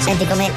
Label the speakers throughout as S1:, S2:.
S1: Senti come...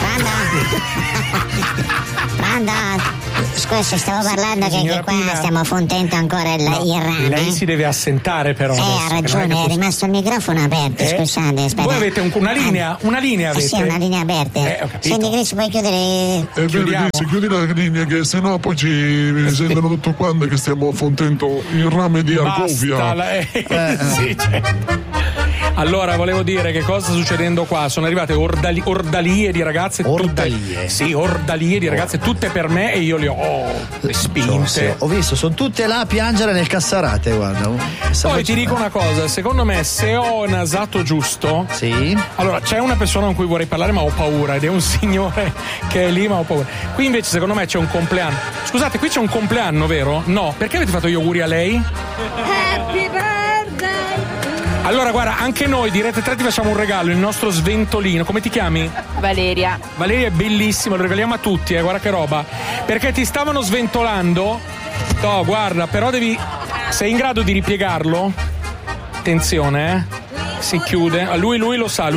S1: Pronto? Scusa, stavo parlando che qua
S2: Pina,
S1: stiamo fontendo ancora il rame.
S2: Lei si deve assentare però.
S1: Ha ragione, è rimasto il microfono aperto, scusate, aspetta.
S2: Voi avete una linea avete?
S1: Sì, una linea aperta. Senti Chris, puoi chiudere?
S3: Chiudi la linea che sennò poi ci sentono tutto quanto che stiamo fontendo il rame di Argovia.
S2: Sì, allora volevo dire che cosa sta succedendo qua. Sono arrivate ordalie di ragazze.
S4: Ordalie?
S2: Sì, ordalie di ragazze, tutte per me e io le ho spinte.
S4: Ho visto, sono tutte là a piangere nel Cassarate, guarda.
S2: Poi ti dico una cosa, secondo me se ho nasato giusto,
S4: sì.
S2: Allora c'è una persona con cui vorrei parlare ma ho paura ed è un signore che è lì ma ho paura. Qui invece secondo me c'è un compleanno. Scusate, qui c'è un compleanno, vero? No, perché avete fatto gli auguri a lei?
S5: Happy birthday!
S2: Allora guarda, anche noi di Rete 3 ti facciamo un regalo, il nostro sventolino. Come ti chiami?
S5: Valeria.
S2: Valeria è bellissimo, lo regaliamo a tutti, guarda che roba. Perché ti stavano sventolando. No, guarda, però sei in grado di ripiegarlo? Attenzione, si chiude. Lui lo sa.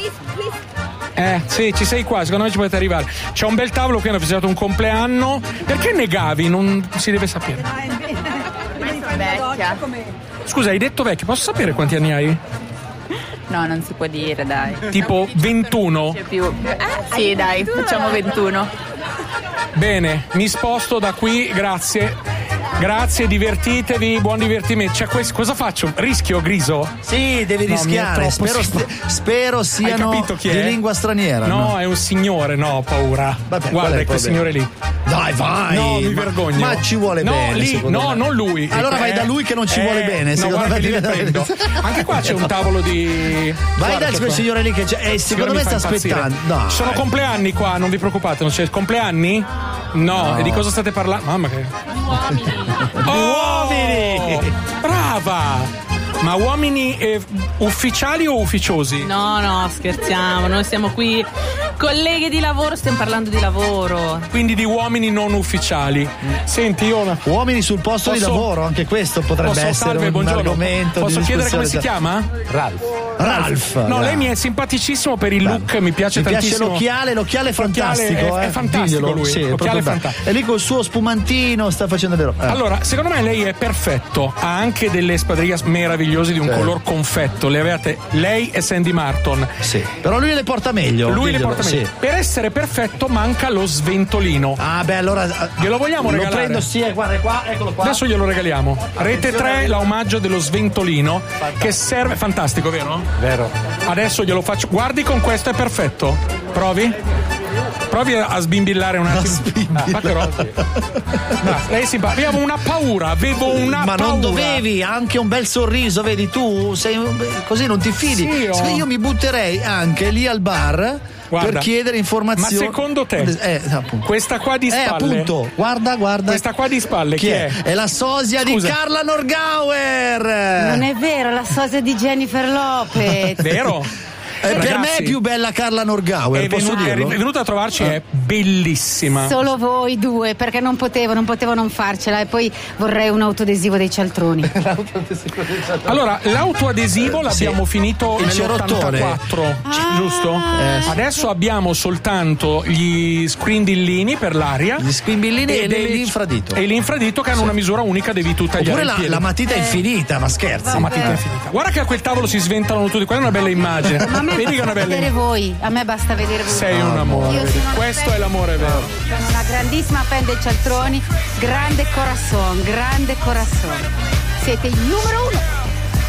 S2: Sì, ci sei qua, secondo me ci potete arrivare. C'è un bel tavolo qui, hanno festeggiato un compleanno. Perché negavi? Non si deve sapere.
S5: Vecchia.
S2: Scusa, hai detto vecchio, posso sapere quanti anni hai?
S5: No, non si può dire, dai.
S2: Tipo 21?
S5: C'è più. Sì, dai, facciamo 21.
S2: Bene, mi sposto da qui, grazie. Grazie, divertitevi, buon divertimento. Cosa faccio? Rischio, Griso?
S4: Sì, devi rischiare. Spero siano di lingua straniera.
S2: No, è un signore, no, ho paura.
S4: Vabbè,
S2: guarda, è quel signore lì.
S4: Dai, vai!
S2: No, mi vergogno.
S4: Ma ci vuole bene.
S2: No, non lui.
S4: Allora vai da lui che non ci vuole bene.
S2: No, guarda che li prendo. Anche qua c'è un tavolo di.
S4: Vai da quel signore lì che c'è. Secondo me sta aspettando. No.
S2: Ci sono compleanni qua, non vi preoccupate, non c'è compleanni? No. E di cosa state parlando? Mamma che. Uomini! Brava! Ma uomini ufficiali o ufficiosi?
S5: No, scherziamo, noi siamo qui colleghi di lavoro, stiamo parlando di lavoro.
S2: Quindi di uomini non ufficiali. Senti, io
S4: uomini sul posto di lavoro, anche questo potrebbe essere un argomento.
S2: Posso chiedere come si chiama?
S4: Ralph.
S2: No, lei mi è simpaticissimo per il look, mi piace tantissimo.
S4: Mi piace l'occhiale è fantastico.
S2: È fantastico lui.
S4: Sì, l'occhiale è fantastico. E lì col suo spumantino sta facendo vero.
S2: Allora, secondo me lei è perfetto. Ha anche delle spadrigas meravigliose di un color confetto. Le avete lei e Sandy Martin.
S4: Sì. Però lui le porta meglio.
S2: Sì. Per essere perfetto manca lo sventolino.
S4: Ah, beh, allora
S2: glielo vogliamo regalare?
S4: Lo prendo, sì, guarda qua, eccolo qua.
S2: Adesso glielo regaliamo. Rete 3, l'omaggio dello sventolino. Fantastico. Che serve. Fantastico, vero?
S4: Vero.
S2: Adesso glielo faccio. Guardi, con questo è perfetto. Provi a sbimbillare un attimo. Lei si abbiamo una paura, avevo una
S4: paura. Ma non dovevi, anche un bel sorriso, vedi tu, sei così non ti fidi. Sì, io mi butterei anche lì al bar. Guarda, per chiedere informazioni.
S2: Ma secondo te questa qua di spalle?
S4: Appunto, guarda.
S2: Questa qua di spalle chi è?
S4: È la sosia di Carla Norgauer.
S5: Non è vero, la sosia di Jennifer Lopez.
S2: Vero?
S4: Per me è più bella Carla Norgauer, posso dirlo?
S2: È venuta a trovarci, è bellissima.
S5: Solo voi due, perché non potevo non farcela, e poi vorrei un autoadesivo dei cialtroni.
S2: Allora, l'autoadesivo l'abbiamo finito nell'84, giusto? Adesso abbiamo soltanto gli squindillini per l'aria.
S4: Gli squindillini e l'infradito.
S2: E l'infradito che hanno una misura unica, devi tu tagliare.
S4: Oppure la matita infinita, ma scherzi.
S2: La matita infinita. Guarda che a quel tavolo si sventolano tutti, quella è una bella immagine.
S5: Vedi che è una bella vedere voi, a me basta vedere voi.
S2: Sei un amore, questo è l'amore vero.
S5: Sono una grandissima fan dei cialtroni, grande corazon. Siete il numero 1.